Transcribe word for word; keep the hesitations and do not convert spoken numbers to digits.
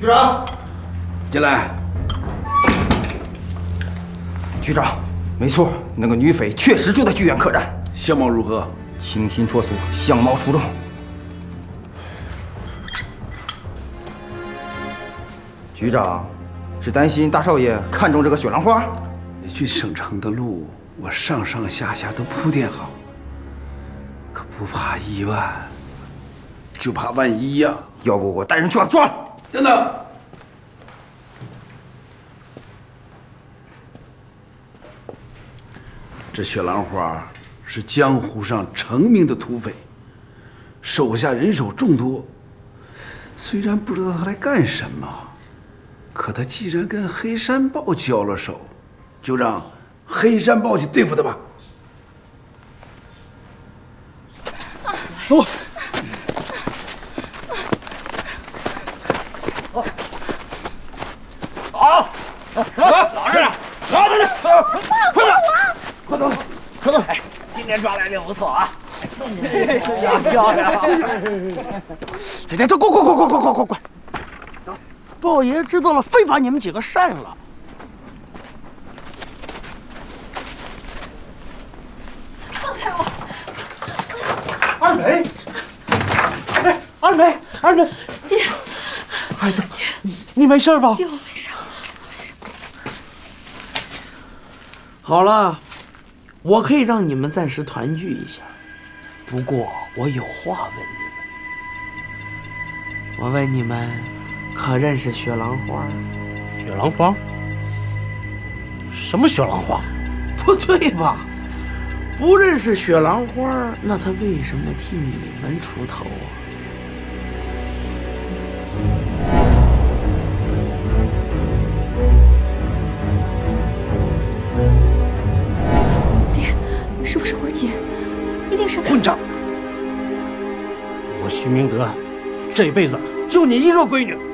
局长， 进来。 局长，没错，那个女匪确实就在剧院客栈。 相貌如何？ 清新脱俗，相貌出众。局长，是担心大少爷看中这个雪兰花？ 去省城的路，我上上下下都铺垫好，可不怕意外，就怕万一呀。 要不我带人去把他抓了。 等等。 这雪兰花是江湖上成名的土匪，手下人手众多。虽然不知道他来干什么，可他既然跟黑山豹交了手，就让黑山豹去对付他吧。走。 好，好，老实点，老实点，快点！ 快走，快走！哎，今天抓来的不错啊，真漂亮！ 哎，快快快快快快快快！豹爷知道了，非把你们几个扇了。 放开我！ 二梅，哎，二梅，二梅， 爹， 孩子，你你没事吧？ 爹，我没事，我没事。 好了。 我可以让你们暂时团聚一下，不过我有话问你们。我问你们，可认识雪兰花？ 雪兰花？什么雪兰花？ 不对吧？不认识雪兰花，那他为什么替你们出头啊？ 是不是我姐？一定是她。 混账！我徐明德，这辈子就你一个闺女。